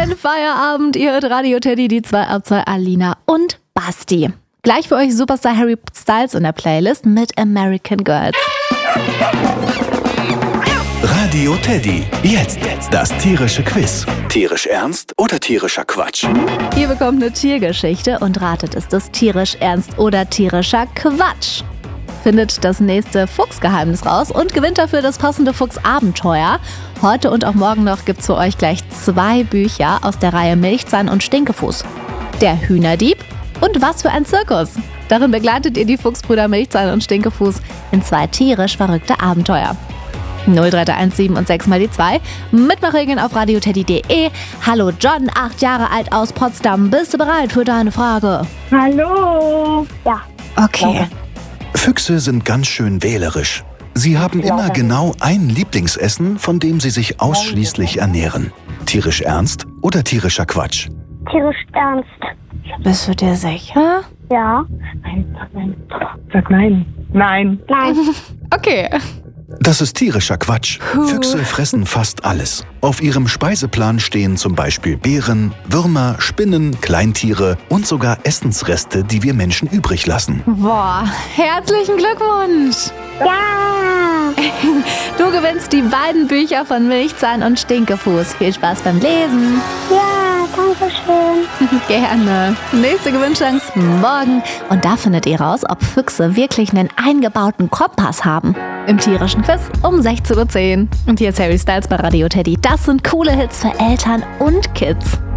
kein Feierabend. Ihr hört Radio Teddy, die 2 ab 2, Alina und Basti. Gleich für euch Superstar Harry Styles in der Playlist mit American Girls. Radio Teddy, jetzt das tierische Quiz. Tierisch ernst oder tierischer Quatsch? Ihr bekommt eine Tiergeschichte und ratet, ist es tierisch ernst oder tierischer Quatsch? Findet das nächste Fuchsgeheimnis raus und gewinnt dafür das passende Fuchsabenteuer. Heute und auch morgen noch gibt's für euch gleich 2 Bücher aus der Reihe Milchzahn und Stinkefuß. Der Hühnerdieb und Was für ein Zirkus. Darin begleitet ihr die Fuchsbrüder Milchzahn und Stinkefuß in 2 tierisch verrückte Abenteuer. 0331 und 6 mal die 2. Mitmachregeln auf radioteddy.de. Hallo John, 8 Jahre alt aus Potsdam. Bist du bereit für deine Frage? Hallo. Ja. Okay. Füchse sind ganz schön wählerisch. Sie haben immer genau ein Lieblingsessen, von dem sie sich ausschließlich ernähren. Tierisch ernst oder tierischer Quatsch? Tierisch ernst. Bist du dir sicher? Ja. Nein. Sag nein. Nein. Nein. Okay. Das ist tierischer Quatsch. Füchse fressen fast alles. Auf ihrem Speiseplan stehen zum Beispiel Beeren, Würmer, Spinnen, Kleintiere und sogar Essensreste, die wir Menschen übrig lassen. Boah, herzlichen Glückwunsch. Ja. Du gewinnst die beiden Bücher von Milchzahn und Stinkefuß. Viel Spaß beim Lesen. Ja, danke schön. Gerne. Nächste Gewinnchance morgen. Und da findet ihr raus, ob Füchse wirklich einen eingebauten Kompass haben. Im tierischen Quiz um 16:10 Uhr. Und hier ist Harry Styles bei Radio Teddy. Das sind coole Hits für Eltern und Kids.